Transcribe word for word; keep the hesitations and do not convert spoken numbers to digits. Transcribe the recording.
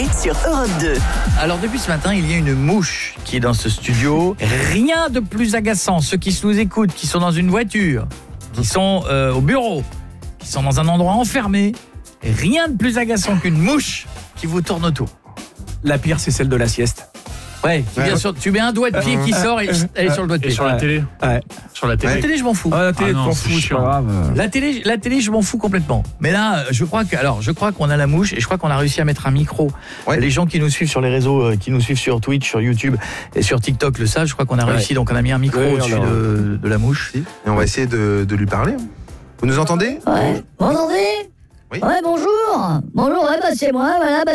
sur Europe deux. Alors depuis ce matin, il y a une mouche qui est dans ce studio. Rien de plus agaçant. Ceux qui nous écoutent, qui sont dans une voiture, qui sont euh, au bureau, qui sont dans un endroit enfermé, rien de plus agaçant qu'une mouche qui vous tourne autour. La pire, c'est celle de la sieste. Ouais, tu, Ouais. viens sur, tu mets un doigt de pied qui sort et elle est sur le doigt de Et pied. sur la télé Ouais. Sur la La télé. télé, je m'en fous. Ah, la télé, Ah non, t'en c'est fous, c'est chiant. pas grave. La télé, la télé, je m'en fous complètement. Mais là, je crois que, alors, je crois qu'on a la mouche et je crois qu'on a réussi à mettre un micro. Ouais. Les gens qui nous suivent sur les réseaux, euh, qui nous suivent sur Twitch, sur YouTube et sur TikTok le savent. Je crois qu'on a Ouais. réussi. Donc, on a mis un micro Oui, au-dessus on a- de, de la mouche. Et on va essayer de, de lui parler. Vous nous entendez? Ouais. Vous m'entendez? Oui. Ouais, bonjour. Bonjour, ouais, bah c'est moi, voilà. Bah,